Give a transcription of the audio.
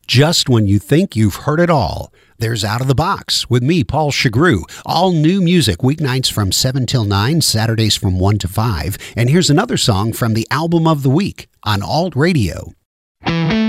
Just when you think you've heard it all, there's Out of the Box with me, Paul Chagru. All new music, weeknights from 7 till 9, Saturdays from 1 to 5. And here's another song from the Album of the Week on Alt Radio.